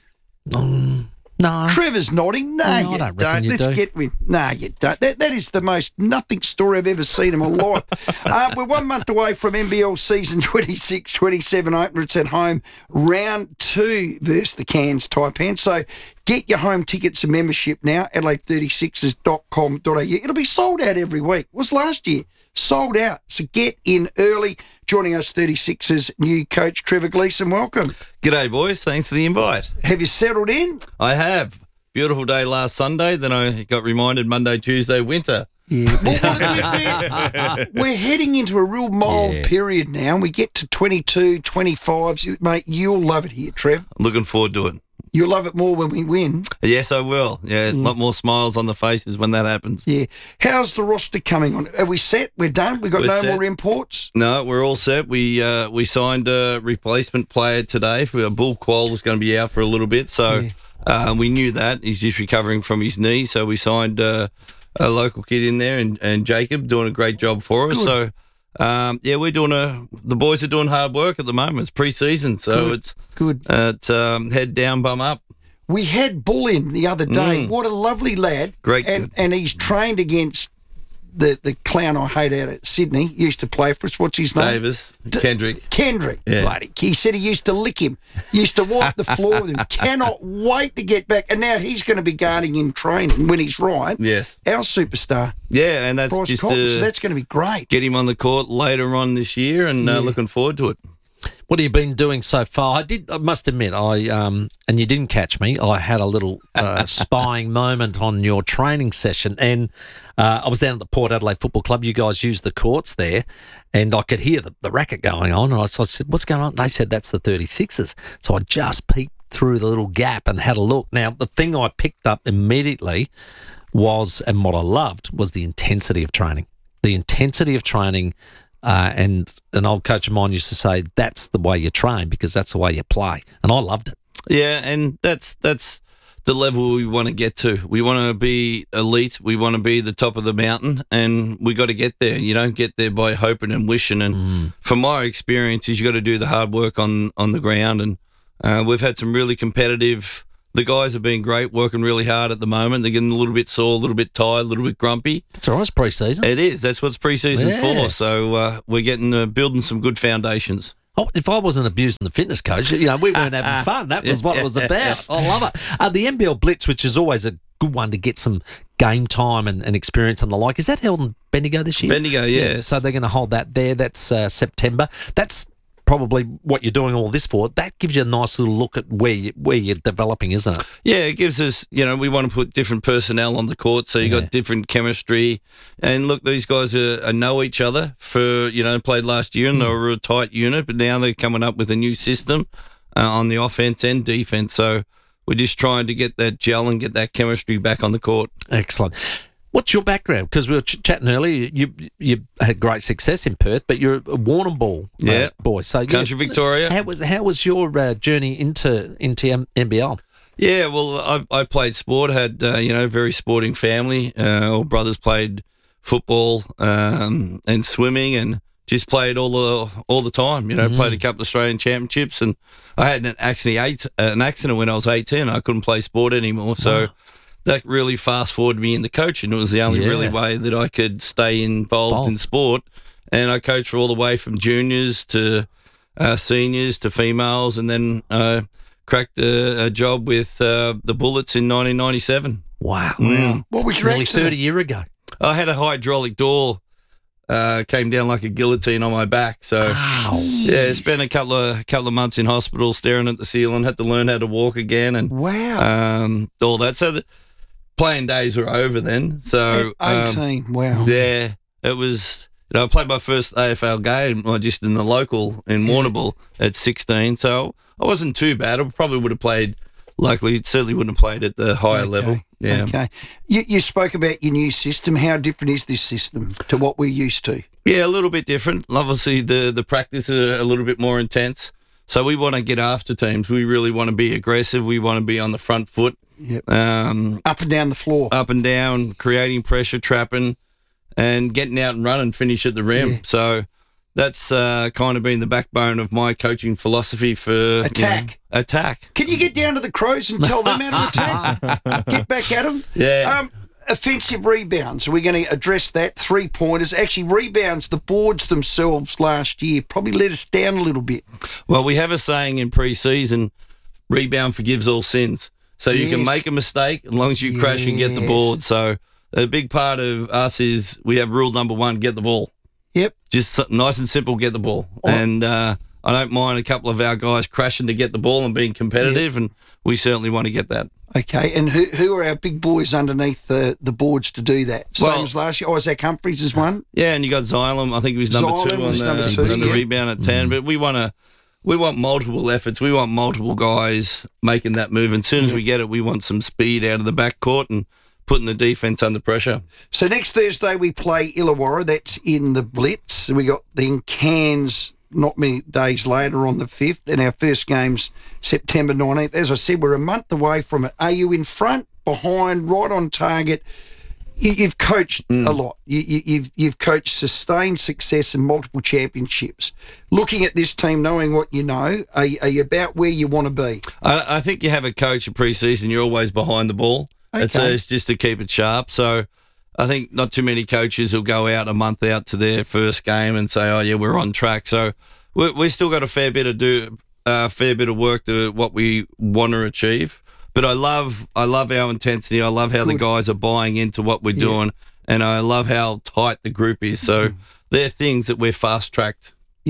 No. Trevor's nodding. No, you don't. Let's get with. No, you don't. That is the most nothing story I've ever seen in my life. We're 1 month away from NBL season 26-27 opener. It's at home. Round 2 versus the Cairns Taipan. So get your home tickets and membership now. Adelaide36ers.com.au. It'll be sold out every week. It was last year. Sold out. So get in early. Joining us, 36ers new coach Trevor Gleeson. Welcome. G'day, boys. Thanks for the invite. Have you settled in? I have. Beautiful day last Sunday. Then I got reminded Monday, Tuesday, winter. Yeah. Well, we're heading into a real mild period now. We get to 22, 25s. Mate, you'll love it here, Trev. Looking forward to it. You'll love it more when we win. Yes, I will. Yeah, a lot more smiles on the faces when that happens. Yeah. How's the roster coming on? Are we set? We're done? We've got no more imports? No, we're all set. We signed a replacement player today. Bull Quoll was going to be out for a little bit, so we knew that. He's just recovering from his knee, so we signed a local kid in there, and Jacob doing a great job for us. Good. So, we're doing the boys are doing hard work at the moment. It's pre-season, so it's good. It's head down, bum up. We had Bull in the other day. What a lovely lad. Great. And he's trained against the clown I hate out at Sydney. Used to play for us. What's his name? Davis. Kendrick. Yeah. Bloody. He said he used to lick him. Used to wipe the floor with him. Cannot wait to get back. And now he's going to be guarding in training when he's right. Yes. Our superstar. Yeah, and that's Bryce just Cotton, so that's going to be great. Get him on the court later on this year, and looking forward to it. What have you been doing so far? I must admit, and you didn't catch me, I had a little spying moment on your training session, and I was down at the Port Adelaide Football Club. You guys used the courts there, and I could hear the racket going on, and so I said, what's going on? They said, that's the 36ers. So I just peeked through the little gap and had a look. Now, the thing I picked up immediately was, and what I loved, was the intensity of training. The intensity of training. And an old coach of mine used to say, that's the way you train because that's the way you play. And I loved it. Yeah, and that's the level we want to get to. We want to be elite. We want to be the top of the mountain, and we got to get there. You don't get there by hoping and wishing. And from my experiences, you got to do the hard work on the ground. And we've had some really competitive. The guys have been great, working really hard at the moment. They're getting a little bit sore, a little bit tired, a little bit grumpy. It's all right, it's pre-season. It is. That's what pre-season for. So we're getting building some good foundations. Oh, if I wasn't abusing the fitness coach, we weren't having fun. That was what it was about. I love it. The NBL Blitz, which is always a good one to get some game time and experience and the like. Is that held in Bendigo this year? Bendigo, yeah. So they're going to hold that there. That's September. That's probably what you're doing all this for. That gives you a nice little look at where you're developing, isn't it? Yeah, it gives us, we want to put different personnel on the court, so you got different chemistry. And look, these guys know each other for, played last year and they were a tight unit, but now they're coming up with a new system on the offense and defense. So we're just trying to get that gel and get that chemistry back on the court. Excellent. What's your background? Because we were chatting earlier, you had great success in Perth, but you're a Warrnambool boy. So Country Victoria. How was your journey into NBL? Yeah, well, I played sport, had very sporting family. All brothers played football and swimming, and just played all the time. Played a couple of Australian championships, and I had an accident when I was 18. I couldn't play sport anymore, so. That really fast-forwarded me into coaching. It was the only really way that I could stay involved in sport. And I coached all the way from juniors to seniors to females, and then cracked a job with the Bullets in 1997. Wow. What was your nearly 30 years ago? I had a hydraulic door came down like a guillotine on my back. So, spent a couple of months in hospital staring at the ceiling, had to learn how to walk again and all that. So playing days were over then. So at 18, wow. Yeah, it was. I played my first AFL game just in the local in Warrnambool at 16. So I wasn't too bad. I probably would have played. Likely, certainly wouldn't have played at the higher level. Yeah. Okay. You spoke about your new system. How different is this system to what we're used to? Yeah, a little bit different. Obviously, the practice is a little bit more intense. So we want to get after teams. We really want to be aggressive. We want to be on the front foot. Yep. Up and down the floor. Up and down, creating pressure, trapping, and getting out and running, finish at the rim. Yeah. So that's kind of been the backbone of my coaching philosophy for attack. Attack. Can you get down to the Crows and tell them how to attack? Get back at them? Yeah. Offensive rebounds. Are we going to address that? 3-pointers. Actually, rebounds, the boards themselves last year probably let us down a little bit. Well, we have a saying in pre-season, rebound forgives all sins. So you can make a mistake as long as you crash and get the board. So a big part of us is we have rule number 1, get the ball. Yep. Just nice and simple, get the ball. And I don't mind a couple of our guys crashing to get the ball and being competitive, and we certainly want to get that. Okay, and who are our big boys underneath the boards to do that? Same as last year? Zach Humphries is one? Yeah, and you got Xylem. I think he was number 2 on the rebound at 10. But we want multiple efforts. We want multiple guys making that move. And as soon as we get it, we want some speed out of the backcourt and putting the defence under pressure. So next Thursday we play Illawarra. That's in the Blitz. We got then Cairns not many days later on the 5th, and our first game's September 19th. As I said, we're a month away from it. Are you in front, behind, right on target? You've coached a lot. You've coached sustained success in multiple championships. Looking at this team, knowing what you know, are you about where you want to be? I think you have a coach in pre-season, you're always behind the ball. Okay. It's just to keep it sharp. So I think not too many coaches will go out a month out to their first game and say, "Oh yeah, we're on track." So we still got a fair bit of work to what we want to achieve. But I love our intensity. I love how the guys are buying into what we're doing, and I love how tight the group is. So they're things that we're fast tracked. Yeah.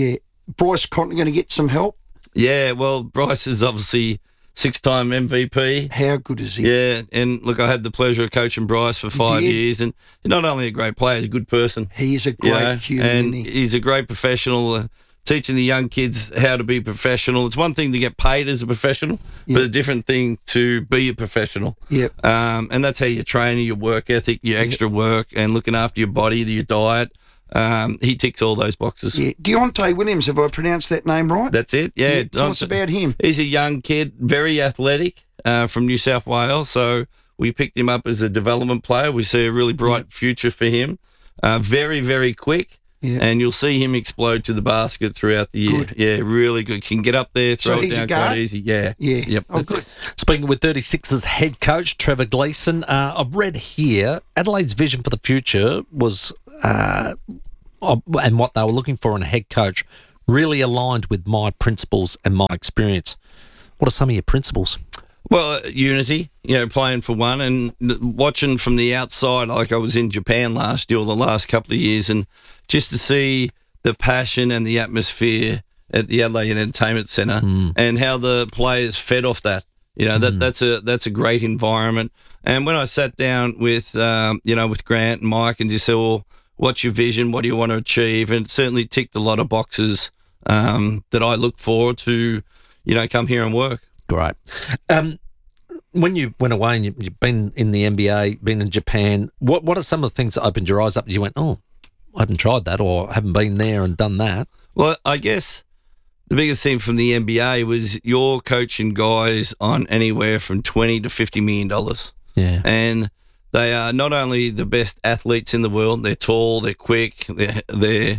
Bryce Cotton going to get some help? Yeah, well, Bryce is obviously 6-time MVP. How good is he? Yeah, and look, I had the pleasure of coaching Bryce for 5 years, and he's not only a great player, he's a good person. He is a great human, and isn't he? He's a great professional, teaching the young kids how to be professional. It's one thing to get paid as a professional, but a different thing to be a professional. Yep. And that's how you train, your work ethic, your extra work, and looking after your body, your diet. He ticks all those boxes. Yeah. Deontay Williams, have I pronounced that name right? That's it, yeah. Tell us about him. He's a young kid, very athletic, from New South Wales. So we picked him up as a development player. We see a really bright future for him. Very, very quick. Yeah. And you'll see him explode to the basket throughout the year. Good. Yeah, really good. Can get up there, throw it down quite easy. Yeah. Yep. Oh, good. Speaking with 36ers head coach Trevor Gleeson, I've read here Adelaide's vision for the future was, and what they were looking for in a head coach, really aligned with my principles and my experience. What are some of your principles? Well, unity, playing for one, and watching from the outside, like I was in Japan last year or the last couple of years, and just to see the passion and the atmosphere at the Adelaide Entertainment Centre and how the players fed off that. That's a great environment. And when I sat down with with Grant and Mike and just said, well, what's your vision? What do you want to achieve? And it certainly ticked a lot of boxes that I look forward to, come here and work. Great. When you went away and you've been in the NBA, been in Japan, what are some of the things that opened your eyes up? You went, oh, I haven't tried that, or I haven't been there and done that. Well, I guess the biggest thing from the NBA was you're coaching guys on anywhere from $20 to $50 million. Yeah. And they are not only the best athletes in the world, they're tall, they're quick, but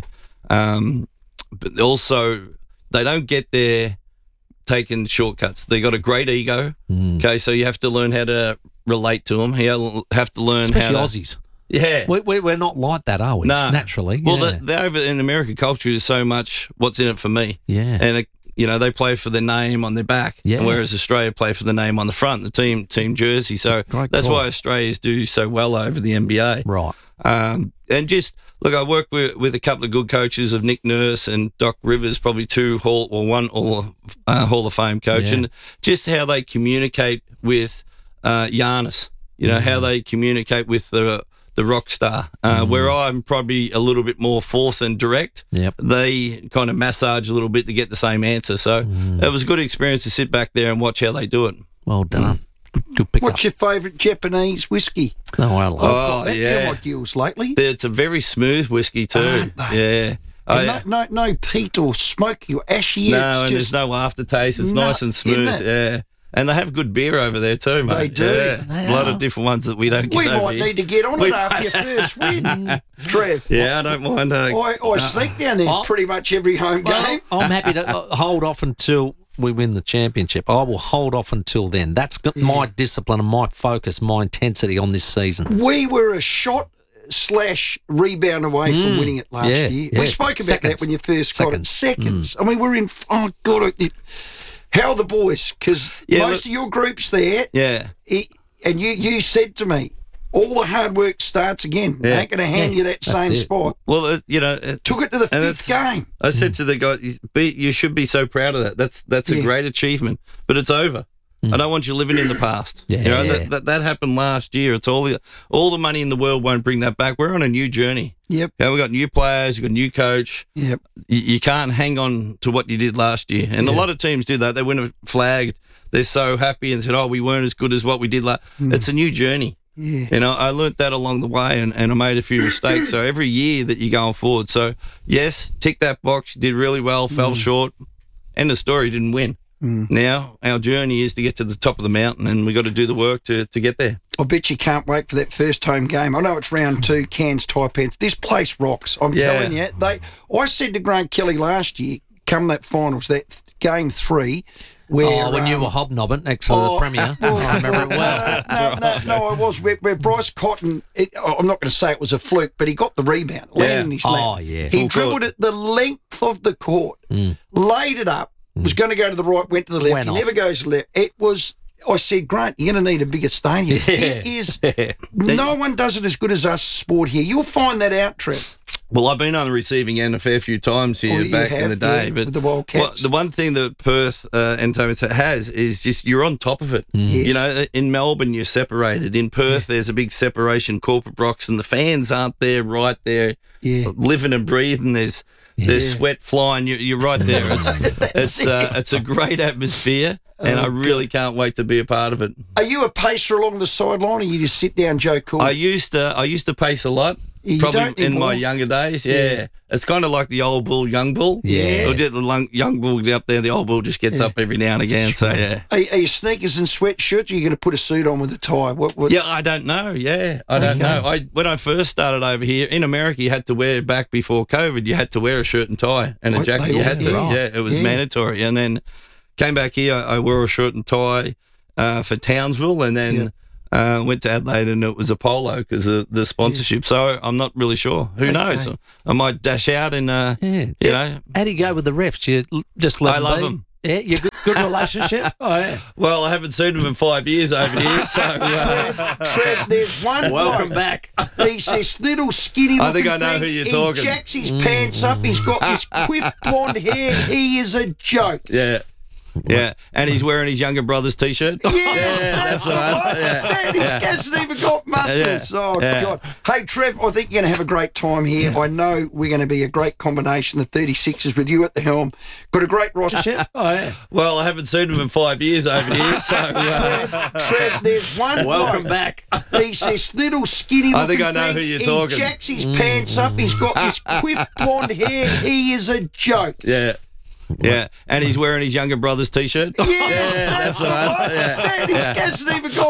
also they don't get there taking shortcuts. They got a great ego. Okay, so you have to learn how to relate to them. You have to learn especially how to... Aussies. Yeah. We're not like that, are we? No. Naturally. Well, they're over in American culture is so much what's in it for me. Yeah. And, they play for the name on their back. Yeah. Whereas Australia play for the name on the front, the team jersey. So that's why Australians do so well over the NBA. Right. And just, look, I work with a couple of good coaches of Nick Nurse and Doc Rivers, probably one Hall of Fame coach, and just how they communicate with Giannis, how they communicate with the rock star, where I'm probably a little bit more force and direct. Yep. They kind of massage a little bit to get the same answer. So it was a good experience to sit back there and watch how they do it. Well done. Good pick. What's your favourite Japanese whiskey? Oh, I love got that in my gills lately. It's a very smooth whiskey too. Yeah. No peat or smoky or ashy. No, and there's no aftertaste. It's nice and smooth. Yeah. And they have good beer over there too, mate. They do. Yeah. A lot of different ones that we don't get over here. We might need to get on it after your first win, Trev. Yeah, I don't mind. I sneak down there pretty much every home game. I'm happy to hold off until we win the championship. I will hold off until then. That's my discipline and my focus, my intensity on this season. We were a shot/rebound away from winning it last year. Yeah. We spoke about that when you first got it. Seconds. I mean, we're in... Oh, God... How are the boys? Because most of your group's there. Yeah. And you said to me, all the hard work starts again. They ain't going to hand you that same spot. Well, took it to the fifth game. I said to the guys, you should be so proud of that. That's a great achievement, but it's over. I don't want you living in the past. That happened last year. It's all the money in the world won't bring that back. We're on a new journey. Yep. We've got new players. You've got a new coach. Yep. You can't hang on to what you did last year. And a lot of teams do that. They win a flagged. They're so happy and said, oh, we weren't as good as what we did last. It's a new journey. Yeah. I learnt that along the way and I made a few mistakes. So every year that you're going forward. So, yes, tick that box. You did really well, fell short. End of story, didn't win. Now, our journey is to get to the top of the mountain and we've got to do the work to get there. I bet you can't wait for that first home game. I know it's round 2, Cairns Taipans. This place rocks. I'm telling you. I said to Grant Kelly last year, come that finals, that game 3, where... when you were hobnobbing next to the Premier. I remember it well. No, I was. Where Bryce Cotton, I'm not going to say it was a fluke, but he got the rebound, landed in his lap. Oh, yeah. He dribbled it the length of the court, laid it up, was going to go to the right, went to the left. He never goes left. It was I said, Grant, you're going to need a bigger stadium. It is. No one does it as good as us sport here. You'll find that out, Trev. Well, I've been on the receiving end a fair few times here back in the day. But with the Wildcats. The one thing that Perth and Thomas has is just you're on top of it. Yes. You know, in Melbourne, you're separated. In Perth, there's a big separation, corporate blocks, and the fans aren't there right there living and breathing. There's sweat flying. You're right there. It's a great atmosphere. And I really can't wait to be a part of it. Are you a pacer along the sideline, or you just sit down, Joe Cool? I used to pace a lot. Probably in my younger days, It's kind of like the old bull, young bull. Yeah. Or get the young bull get up there, the old bull just gets up every now and again. So, yeah. Are you sneakers and sweatshirts, or are you going to put a suit on with a tie? What? Yeah, I don't know. Yeah, I don't know. When I first started over here, in America, you had to wear, back before COVID, you had to wear a shirt and tie and a jacket. You had to. Yeah, it was mandatory. And then came back here, I wore a shirt and tie for Townsville, and then... went to Adelaide and it was a polo because of the sponsorship. So I'm not really sure. Who knows? I might dash out and, you know. How do you go with the refs? You just let I love them. Yeah, you good relationship? Oh, yeah. Well, I haven't seen them in 5 years over here. So, Trev, there's one. Welcome back. He's this little skinny. I think I know who you're talking. He jacks his pants up. He's got this quiff blonde hair. He is a joke. Yeah. Yeah, and he's wearing his younger brother's T-shirt. Yes, that's the one. Man, he hasn't even got muscles. God. Hey, Trev, I think you're going to have a great time here. I know we're going to be a great combination, the 36ers with you at the helm. Got a great roster. Well, I haven't seen him in 5 years over here. So, Trev, there's one. Welcome back. He's this little skinny. I think I know who you're talking. He jacks his pants up. He's got this quiff blonde hair. He is a joke. Yeah. Yeah, and he's wearing his younger brother's T-shirt. Yes, that's the one. Man, he hasn't even got